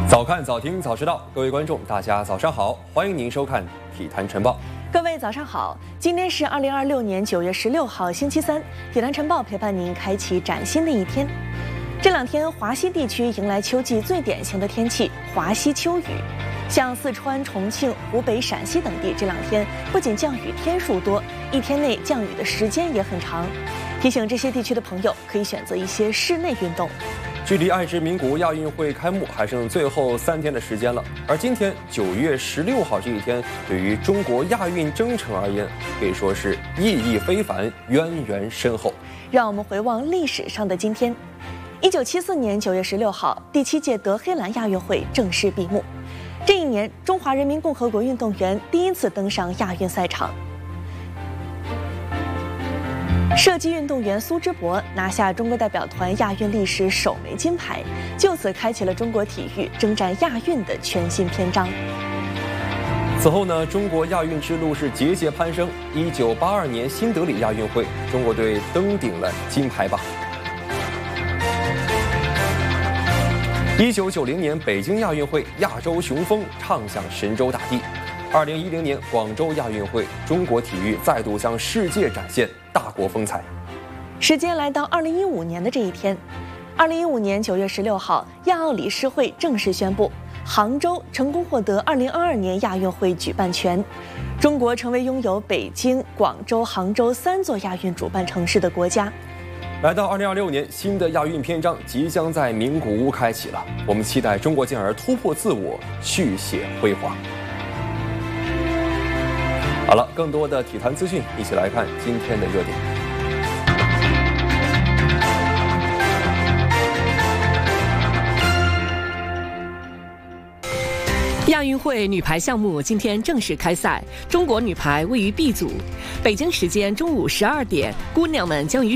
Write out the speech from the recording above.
早看早听早知道，各位观众，大家早上好，欢迎您收看《体坛晨报》。 各位早上好，今天是2026年9月16号，星期三，《体坛晨报》陪伴您开启崭新的一天。这两天，华西地区迎来秋季最典型的天气——华西秋雨。像四川、重庆、湖北、陕西等地，这两天不仅降雨天数多，一天内降雨的时间也很长。提醒这些地区的朋友，可以选择一些室内运动。 距离爱之名古亚运会开幕还剩最后3天的时间了，而今天9月16号这一天，对于中国亚运征程而言，可以说是意义非凡，渊源深厚。 让我们回望历史上的今天，1974年9月16号，第7届德黑兰亚运会正式闭幕。这一年，中华人民共和国运动员第一次登上亚运赛场。射击运动员苏之博拿下中国代表团亚运历史首枚金牌，就此开启了中国体育征战亚运的全新篇章。 此后呢，中国亚运之路是节节攀升。1982年新德里亚运会，中国队登顶了金牌榜。1990年北京亚运会，亚洲雄风唱响神州大地。2010年广州亚运会，中国体育再度向世界展现大国风采。 时间来到2015年的这一天，2015年9月16号，亚奥理事会正式宣布，杭州成功获得2022年亚运会举办权，中国成为拥有北京、广州、杭州3座亚运主办城市的国家。 来到2026年，新的亚运篇章即将在名古屋开启了，我们期待中国健儿突破自我，续写辉煌。好了，更多的体坛资讯，一起来看今天的热点。 亚运会女排项目今天正式开赛，中国女排位于 B 组。北京时间中午12点，姑娘们将于